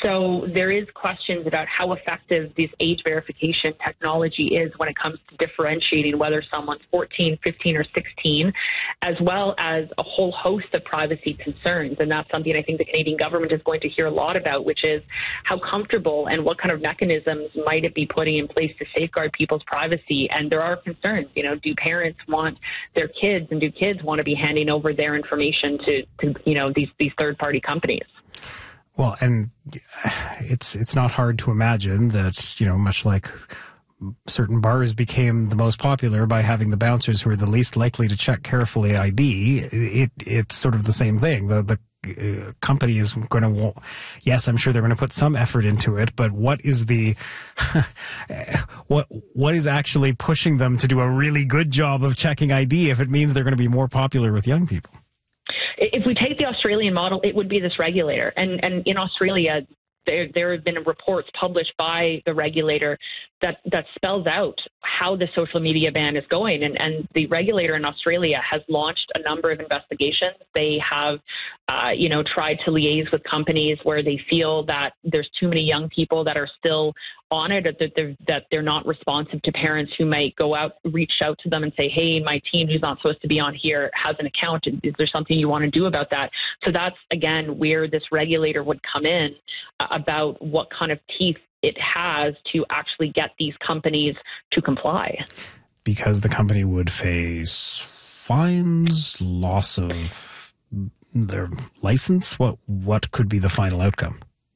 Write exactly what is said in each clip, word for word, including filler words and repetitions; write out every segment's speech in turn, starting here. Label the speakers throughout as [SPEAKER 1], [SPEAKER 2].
[SPEAKER 1] So there is questions about how effective this age verification technology is when it comes to differentiating whether someone's fourteen, fifteen, or sixteen, as well as a whole host of privacy concerns. And that's something I think the Canadian government is going to hear a lot about, which is how comfortable and what kind of mechanisms might it be putting in place to safeguard people's privacy. And there are concerns. You know, do parents want their kids and do kids want to be handing over their information to, to you know, these, these third-party companies?
[SPEAKER 2] Well, and it's it's not hard to imagine that, you know, much like certain bars became the most popular by having the bouncers who are the least likely to check carefully I D, it it's sort of the same thing. The the uh, company is going to, yes, I'm sure they're going to put some effort into it, but what is the what what is actually pushing them to do a really good job of checking I D if it means they're going to be more popular with young people?
[SPEAKER 1] If we take the Australian model, it would be this regulator. And, and in Australia, there, there have been reports published by the regulator that, that spells out how the social media ban is going. And, and the regulator in Australia has launched a number of investigations. They have, uh, you know, tried to liaise with companies where they feel that there's too many young people that are still on it, that they're, that they're not responsive to parents who might go out, reach out to them and say, hey, my teen who's not supposed to be on here has an account. Is there something you want to do about that? So that's, again, where this regulator would come in uh, about what kind of teeth it has to actually get these companies to comply.
[SPEAKER 2] Because the company would face fines, loss of their license? What what could be the final outcome?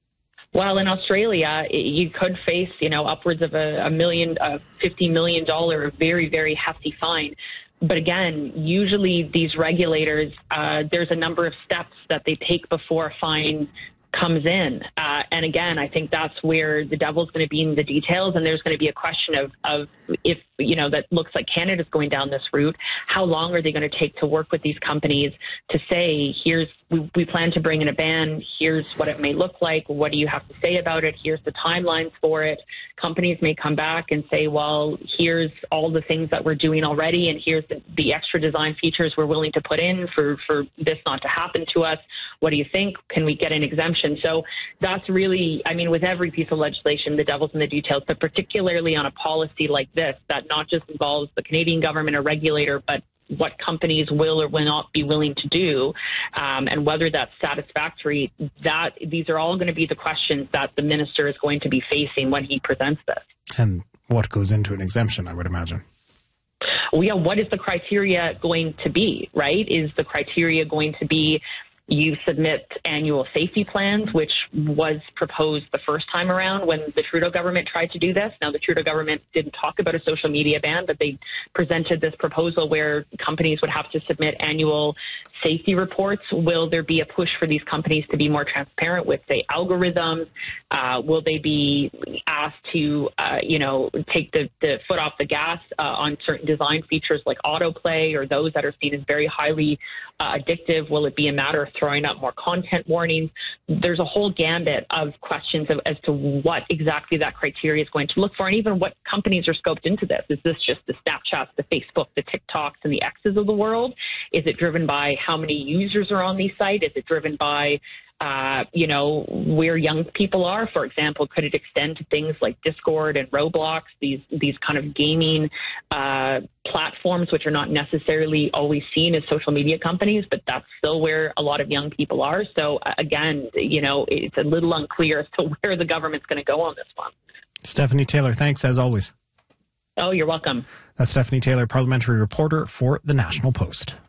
[SPEAKER 1] Well, in Australia, you could face, you know, upwards of a, a million, a fifty million dollars very, very hefty fine. But again, usually these regulators, uh, there's a number of steps that they take before a fine comes in. Uh, and again, I think that's where the devil's going to be in the details. And there's going to be a question of, of if, you know, that looks like Canada's going down this route, how long are they going to take to work with these companies to say, here's, we, we plan to bring in a ban, here's what it may look like, what do you have to say about it, here's the timelines for it. Companies may come back and say, well, here's all the things that we're doing already, and here's the, the extra design features we're willing to put in for, for this not to happen to us. What do you think? Can we get an exemption? So that's really, I mean, with every piece of legislation, the devil's in the details, but particularly on a policy like this that not just involves the Canadian government or regulator, but what companies will or will not be willing to do, um, and whether that's satisfactory, that these are all going to be the questions that the minister is going to be facing when he presents this.
[SPEAKER 2] And what goes into an exemption, I would imagine?
[SPEAKER 1] Well, yeah, what is the criteria going to be, right? Is the criteria going to be you submit annual safety plans, which was proposed the first time around when the Trudeau government tried to do this. Now, the Trudeau government didn't talk about a social media ban, but they presented this proposal where companies would have to submit annual safety reports. Will there be a push for these companies to be more transparent with, say, algorithms? Uh, will they be asked to, uh, you know, take the, the foot off the gas uh, on certain design features like autoplay or those that are seen as very highly uh, addictive? Will it be a matter of throwing up more content warnings? There's a whole gambit of questions of, as to what exactly that criteria is going to look for, and even what companies are scoped into this. Is this just the Snapchats, the Facebook, the TikToks, and the X's of the world? Is it driven by how many users are on these sites? Is it driven by Uh, you know, where young people are? For example, could it extend to things like Discord and Roblox, these these kind of gaming uh, platforms, which are not necessarily always seen as social media companies, but that's still where a lot of young people are. So uh, again, you know, it's a little unclear as to where the government's going to go on this one.
[SPEAKER 2] Stephanie Taylor, thanks as always.
[SPEAKER 1] Oh, you're welcome.
[SPEAKER 2] That's Stephanie Taylor, parliamentary reporter for The National Post.